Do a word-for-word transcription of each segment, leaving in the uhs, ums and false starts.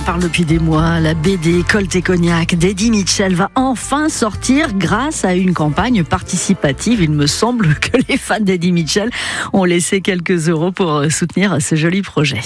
parle depuis des mois. La B D Colt et Cognac d'Eddie Mitchell va enfin sortir grâce à une campagne participative. Il me semble que les fans d'Eddie Mitchell ont laissé quelques euros pour soutenir ce joli projet.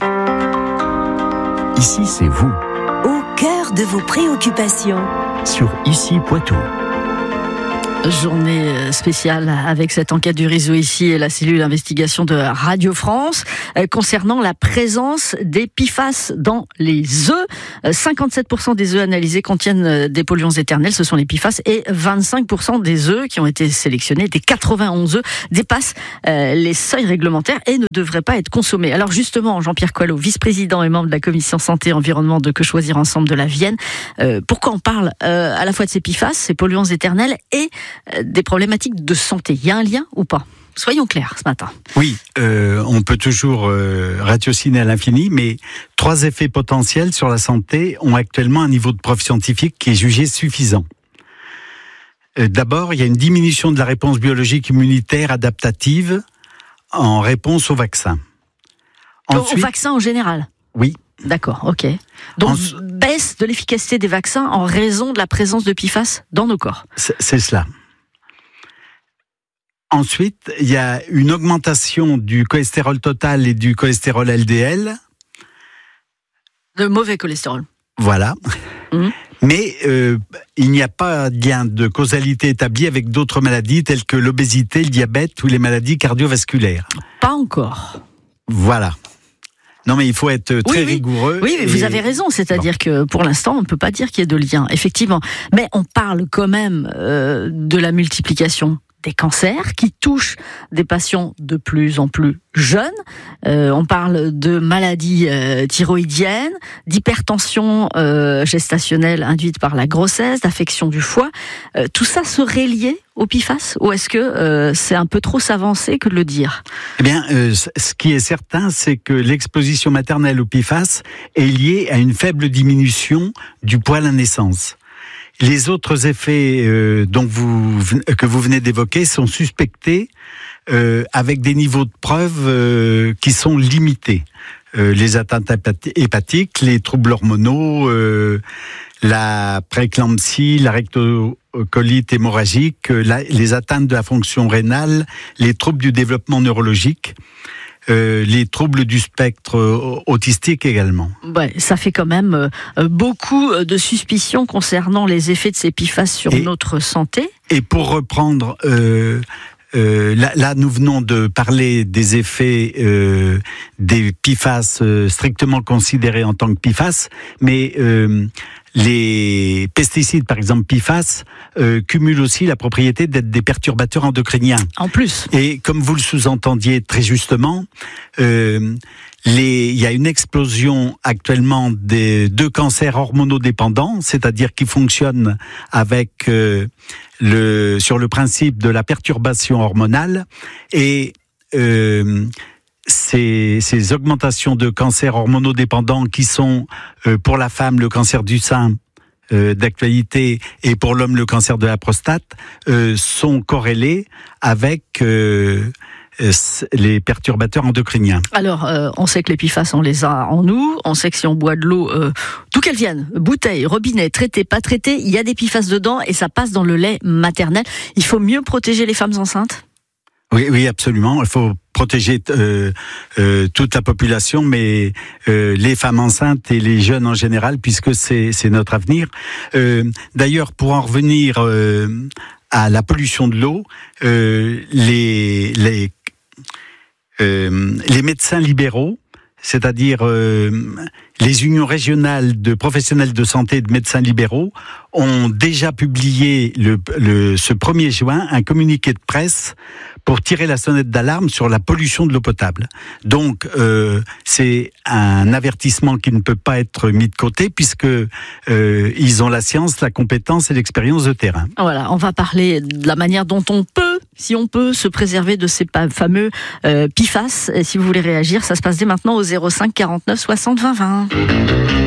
Ici, c'est vous. Au cœur de vos préoccupations. Sur Ici Poitou. Journée spéciale avec cette enquête du réseau Ici et la cellule d'investigation de Radio France euh, concernant la présence des P F A S dans les œufs. Euh, cinquante-sept pour cent des œufs analysés contiennent des polluants éternels, ce sont les P F A S, et vingt-cinq pour cent des œufs qui ont été sélectionnés, des quatre-vingt-onze œufs, dépassent euh, les seuils réglementaires et ne devraient pas être consommés. Alors justement, Jean-Pierre Coelho, vice-président et membre de la commission santé et environnement de Que Choisir Ensemble de la Vienne, euh, pourquoi on parle euh, à la fois de ces P F A S, ces polluants éternels, et des problématiques de santé? Il y a un lien ou pas? Soyons clairs ce matin. Oui, euh, on peut toujours euh, ratiociner à l'infini, mais trois effets potentiels sur la santé ont actuellement un niveau de preuve scientifique qui est jugé suffisant. Euh, d'abord, il y a une diminution de la réponse biologique immunitaire adaptative en réponse au vaccin. Ensuite, au vaccin en général? Oui. D'accord, ok. Donc, en... baisse de l'efficacité des vaccins en raison de la présence de P F A S dans nos corps. C'est, c'est cela. Ensuite, il y a une augmentation du cholestérol total et du cholestérol L D L. De mauvais cholestérol. Voilà. Mmh. Mais euh, il n'y a pas de lien de causalité établi avec d'autres maladies telles que l'obésité, le diabète ou les maladies cardiovasculaires. Pas encore. Voilà. Non, mais il faut être très oui, oui. rigoureux. Oui, mais et... vous avez raison. C'est-à-dire bon. que pour l'instant, on ne peut pas dire qu'il y ait de lien, effectivement. Mais on parle quand même euh, de la multiplication des cancers qui touchent des patients de plus en plus jeunes. Euh, on parle de maladies euh, thyroïdiennes, d'hypertension euh, gestationnelle induite par la grossesse, d'affection du foie. Euh, tout ça serait lié au P F A S, ou est-ce que euh, c'est un peu trop s'avancer que de le dire? Eh bien, euh, ce qui est certain, c'est que l'exposition maternelle au P F A S est liée à une faible diminution du poids à la naissance. Les autres effets euh, dont vous, que vous venez d'évoquer sont suspectés euh, avec des niveaux de preuve euh, qui sont limités. Euh, les atteintes hépatiques, les troubles hormonaux, euh, la prééclampsie, la rectocolite hémorragique, la, les atteintes de la fonction rénale, les troubles du développement neurologique. Euh, les troubles du spectre euh, autistique également. Ouais, ça fait quand même euh, beaucoup de suspicions concernant les effets de ces P F A S sur et, notre santé. Et pour reprendre, euh, euh, là, là nous venons de parler des effets euh, des P F A S euh, strictement considérés en tant que P F A S, mais euh, les pesticides, par exemple P F A S, euh, cumulent aussi la propriété d'être des perturbateurs endocriniens. En plus. Et comme vous le sous-entendiez très justement, euh, les, il y a une explosion actuellement des deux cancers hormonodépendants, c'est-à-dire qui fonctionnent avec euh, le sur le principe de la perturbation hormonale et euh, Ces, ces augmentations de cancers hormonodépendants qui sont euh, pour la femme le cancer du sein euh, d'actualité et pour l'homme le cancer de la prostate euh, sont corrélés avec euh, les perturbateurs endocriniens. Alors, euh, on sait que les P F A S, on les a en nous. On sait que si on boit de l'eau, euh, d'où qu'elle vienne, bouteille, robinet, traité, pas traité, il y a des P F A S dedans et ça passe dans le lait maternel. Il faut mieux protéger les femmes enceintes ? Oui, oui, absolument. Il faut protéger euh, euh, toute la population, mais euh, les femmes enceintes et les jeunes en général, puisque c'est, c'est notre avenir. Euh, d'ailleurs, pour en revenir euh, à la pollution de l'eau, euh, les les euh, les médecins libéraux, c'est-à-dire euh, les unions régionales de professionnels de santé et de médecins libéraux, ont déjà publié le, le, ce premier juin un communiqué de presse pour tirer la sonnette d'alarme sur la pollution de l'eau potable. Donc, euh, c'est un avertissement qui ne peut pas être mis de côté puisque euh, ils ont la science, la compétence et l'expérience de terrain. Voilà, on va parler de la manière dont on peut, si on peut, se préserver de ces fameux euh, P F A S. Et si vous voulez réagir, ça se passe dès maintenant au zéro cinq quarante-neuf soixante vingt vingt.